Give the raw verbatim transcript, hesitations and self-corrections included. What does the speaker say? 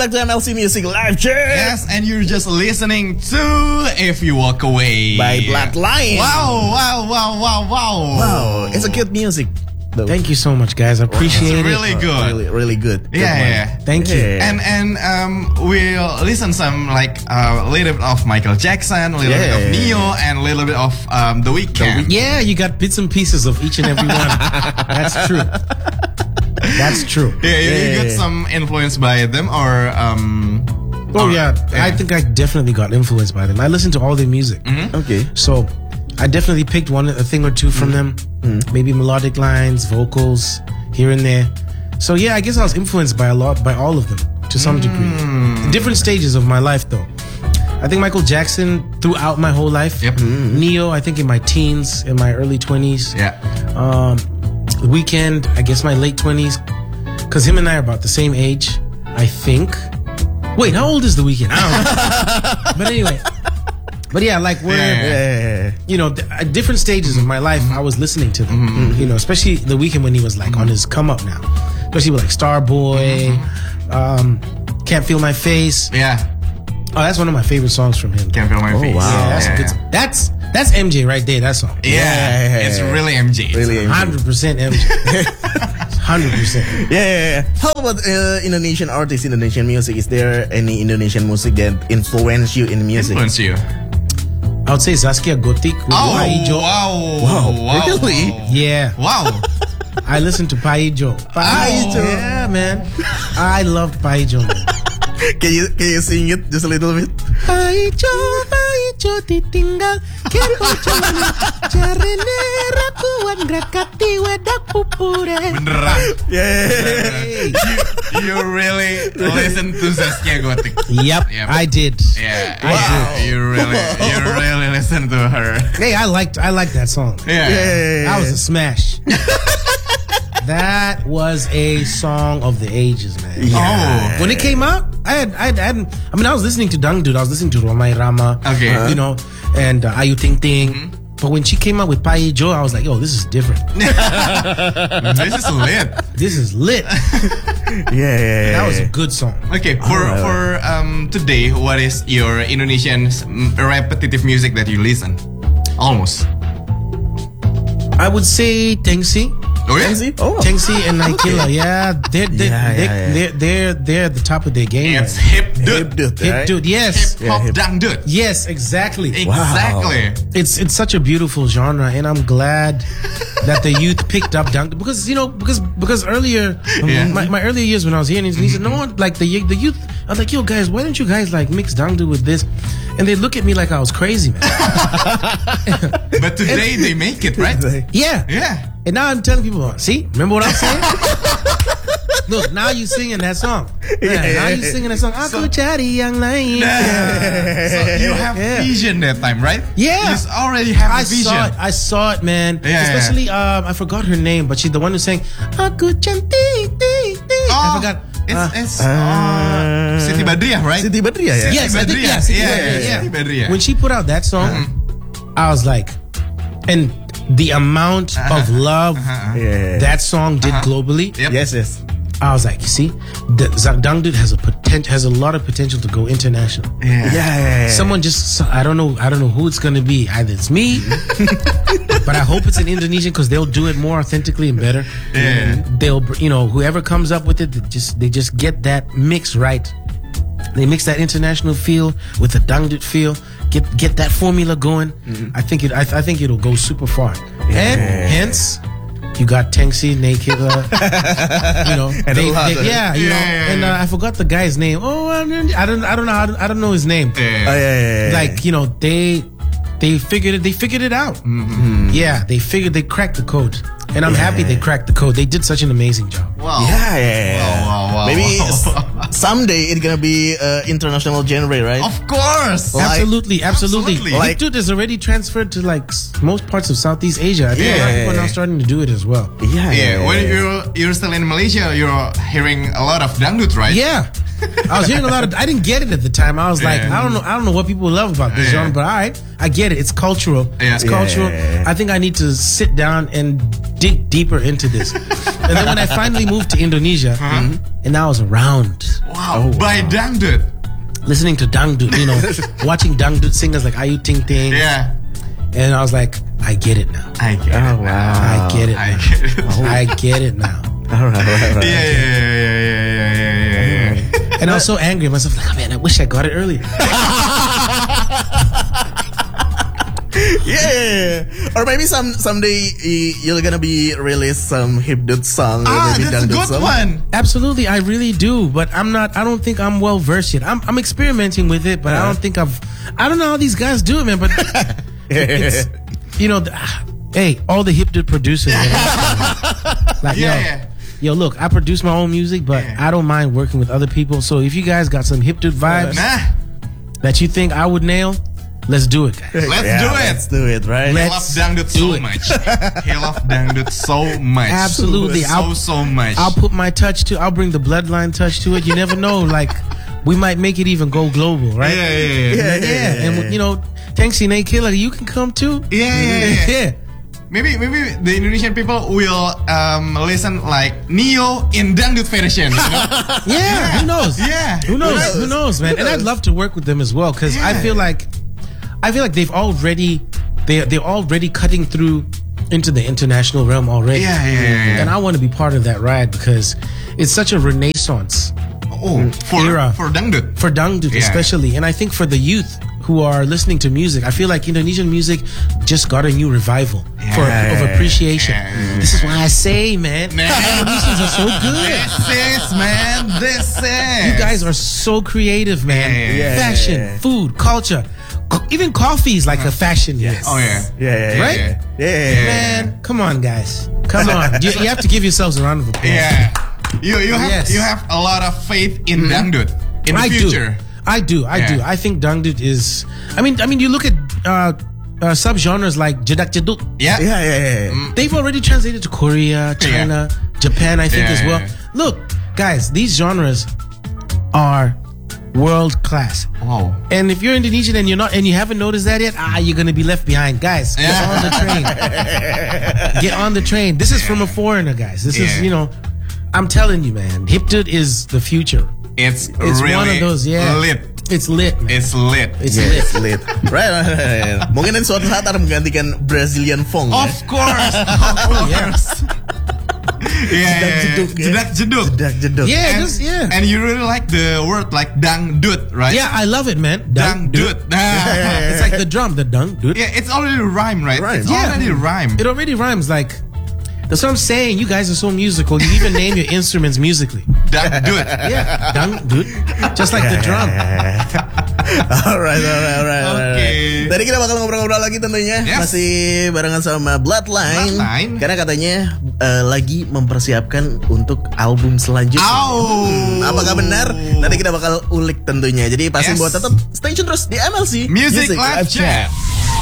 back to M L C Music Live Check. Yes, and you're just listening to If You Walk Away by Bloodline. Wow, wow, wow, wow, wow. Wow, it's a good music. Though. Thank you so much, guys. I appreciate it's really it. good. Oh, really, really good. Yeah, good yeah. Thank you. Yeah. And and um, we'll listen some like a uh, little bit of Michael Jackson, a little yeah. bit of Neo, and a little bit of um, The Weeknd. Yeah, you got bits and pieces of each and every one. That's true. That's true. Yeah, you, Yeah, you yeah, got yeah. some influence by them, or um. Oh or- yeah, I think I definitely got influenced by them. I listened to all their music, Okay. so I definitely picked one, a thing or two from them. Maybe melodic lines, vocals here and there. So yeah, I guess I was influenced by a lot, by all of them to some degree. Different stages of my life, though. I think Michael Jackson throughout my whole life. Yep. Neo, I think in my teens, in my early twenties. Yeah. Um, Weekend, I guess my late twenties, because him and I are about the same age, I think. Wait, how old is The Weeknd? I don't know. But anyway, but yeah, like we're, Yeah. you know, th- at different stages of my life, I was listening to them. You know, especially The Weeknd when he was like on his come up now, especially with like Starboy, um, Can't Feel My Face. Yeah. Oh, that's one of my favorite songs from him. Can't feel my Oh, face. wow. Yeah, that's, yeah, a good, yeah. that's that's M J right there. That song. Yeah, Yeah. it's really M J. Really. Hundred percent M J. Hundred percent. Yeah, yeah, yeah. How about uh, Indonesian artists, Indonesian music? Is there any Indonesian music that influence you in music? Influence you. I would say Zaskia Gotik with Oh, Paijo. wow. Wow, wow. really? Yeah, Wow. I listened to Paijo. Paijo. Yeah, man. I love Paijo, man. Can you can you sing it just a little bit? Paijo, Paijo ditinggal Kero jalan Jarene rakuan grakati wedak pupure. Beneran. Yeah. Hey. you, you really listen to Zaskia Gotik. Yep, Yep. I did. Yeah. I You, you really, you really listen to her. Hey, I liked I liked that song. Yeah. Yeah. That was a smash. That was a song of the ages, man. Oh. When it came out, I had, I had, I hadn't, I mean, I was listening to Dangdut, I was listening to Romai Rama, Okay. you know, and uh, Ayu Ting Ting. But when she came out with Paijo, I was like, yo, this is different. This is lit. This is lit. Yeah, yeah, yeah. That was a good song. Okay, for Alright. for um today, what is your Indonesian mm, repetitive music that you listen? Almost. I would say Tengsi. Oh yeah. Fancy? Oh. Tengsi and Naikila, yeah, they're they're, Yeah, yeah, they're, yeah. they're they're they're at the top of their game. It's right hip Hip dude. dude, now. Hip right? dude, yes, Hip hop Yeah, hip- dangdut. yes, exactly. Exactly. It's it's such a beautiful genre, and I'm glad that the youth picked up dangdut because you know because because earlier Yeah. my, my earlier years when I was here in Indonesia, no one like the the youth. I was like, yo guys, why don't you guys like mix dangdut with this? And they look at me like I was crazy, man. But today they make it, right? Yeah. Yeah. And now I'm telling people, see, remember what I'm saying? Look, now you singing that song. Yeah, now you singing that song. Aku cari yang lain. So you have Yeah. vision that time, right? Yeah. You already have I a vision. saw it. I saw it, man. Yeah, Especially, um, I forgot her name, but she's the one who sang Aku cantik, tik, tik. Oh, I forgot. It's, Uh, it's uh, Siti Badriah, right? Siti Badriah, yeah. yes, I think, Badriah. yeah, Siti Yeah, Badriah, yeah, yeah. Siti Badriah. When she put out that song, I was like, and the amount of love Yeah. that song did globally. Yep. Yes, yes. I was like, you see, the Dangdut has a potent, has a lot of potential to go international. Yeah, Yeah. yeah, yeah. Someone just, I don't know, I don't know who it's gonna be. Either it's me, but I hope it's an Indonesian because they'll do it more authentically and better. Yeah. They'll, you know, whoever comes up with it, they just they just get that mix right. They mix that international feel with the Dangdut feel. Get get that formula going. I think it. I, I think it'll go super far. And hence, you got Tengsi, Naked, uh, you know, And they, a lot they- of- yeah, you Yeah, know, yeah, and yeah. uh, I forgot the guy's name. Oh, I don't, I don't, I don't know, how to, I don't know his name. Oh, yeah, yeah, yeah. Like you know, they they figured it. They figured it out. Yeah, they figured they cracked the code, and I'm happy they cracked the code. They did such an amazing job. Wow. Yeah, yeah, yeah. Wow, wow, wow, Maybe wow. s- someday it's gonna be uh, international genre, right? Of course. Like- Absolutely, absolutely. Absolutely. Like, Dangdut is already transferred to like s- most parts of Southeast Asia. I think a lot of Yeah. people are now starting to do it as well. Yeah, Yeah, when you're you're still in Malaysia, you're hearing a lot of dangdut, right? Yeah. I was hearing a lot of. I didn't get it at the time. I was like, Yeah. I don't know. I don't know what people love about this Yeah. genre, but all right, I get it. It's cultural. Yeah. It's cultural. Yeah. I think I need to sit down and dig deeper into this. And then when I finally moved to Indonesia, Uh-huh. and I was around Wow, by Dangdut. listening to Dangdut, you know, watching Dangdut singers like Ayu Ting Ting, Yeah, and I was like, I get it now. I get Oh, it. wow. I get it I now. get it. I get it now. All right, all right, all right. Yeah, yeah, yeah, yeah, yeah, yeah, yeah, yeah. And I was so angry at myself, like, oh man, I wish I got it earlier. Yeah, or maybe some someday y- you're gonna be release some hipdut song. or Ah, maybe that's a dangdut good song. one. Absolutely, I really do, but I'm not. I don't think I'm well versed yet. I'm, I'm experimenting with it, but I don't think I've. I don't know how these guys do it, man. But it's, you know, the, ah, hey, all the hipdut producers, you know, like Yeah, yo, yeah. yo, look, I produce my own music, but Yeah. I don't mind working with other people. So if you guys got some hipdut vibes Nah, that you think I would nail, let's do it, guys. let's Yeah, do it. Let's do it, right? He Let's loves Dangdut do so it. much. He loves Dangdut so much. Absolutely. So, I'll- so much. I'll put my touch to. I'll bring the bloodline touch to it. You never know, like. We might make it even go global, right? Yeah, yeah, yeah. Yeah, Yeah, and you know, thanks Nate Killer, you can come too. Yeah, yeah, yeah. yeah. Maybe maybe the Indonesian people will um, listen like Neo in Dangdut version. You know? Yeah, who knows? Yeah. Who knows? knows? Who knows, man? Who And I'd knows? love to work with them as well because I Yeah. feel like, I feel like they've already, they they're already cutting through into the international realm already. Yeah, yeah, yeah, yeah. And I want to be part of that ride because it's such a renaissance Oh, for Era. for Dangdut. for Dangdut Yeah. especially, and I think for the youth who are listening to music, I feel like Indonesian music just got a new revival for Yeah. of appreciation. Yeah. This is why I say, man, Man. Indonesians are so good. This is man. This is. You guys are so creative, man. Yeah, yeah, yeah. Fashion, Yeah. food, culture, Co- even coffee is like a fashion. Yes. Oh yeah. Yeah, yeah, yeah. Right? Yeah, yeah, yeah. Man, come on, guys. Come on. You, you have to give yourselves a round of applause. Yeah. You you have Yes. you have a lot of faith in Dangdut in the I future. do. I do. I Yeah. do. I think Dangdut is. I mean, I mean, you look at uh, uh, subgenres like Jedak Jeduk. Yeah. Yeah, yeah, yeah, yeah. They've already translated to Korea, China, Japan. I think Yeah, as well. yeah, Look, guys, these genres are world class. Wow. And if you're Indonesian and you're not, and you haven't noticed that yet, ah, you're gonna be left behind, guys. Get Yeah. on the train. Get on the train. This is from a foreigner, guys. This is, Yeah. you know, I'm telling you, man. Hipdut is the future. It's, It's really one of those, yeah. lit. It's lit, man. It's lit. It's Yeah, lit. it's lit. Right, right, right, right. Mungkin nanti suatu saat akan menggantikan Brazilian funk. Of ya. course. Of Oh, yeah. course. Yeah, yeah, Jedak yeah. jeduk, ya. Jedak jeduk. Jedak jeduk. Yeah, And, just, yeah. and you really like the word like Dangdut, right? Yeah, I love it, man. Dangdut. Ah. It's like the drum, the dung, dude. Yeah, it's already rhyme, right? Rhyme. It's Yeah. already rhyme. It already rhymes. Like, that's what I'm saying. You guys are so musical. You even name your instruments musically. Dangdut. Yeah, dung, dude. Just like the drum. Alright, alright, alright, alright. Oke. Tadi kita bakal ngobrol-ngobrol lagi tentunya. Yes. Masih barengan sama Bloodline. Bloodline. Karena katanya eh, lagi mempersiapkan untuk album selanjutnya. Au. Hmm, apakah benar? Nanti kita bakal ulik tentunya. Jadi pasti Yes. buat tetap stay tune terus di M L C Music Live Chat.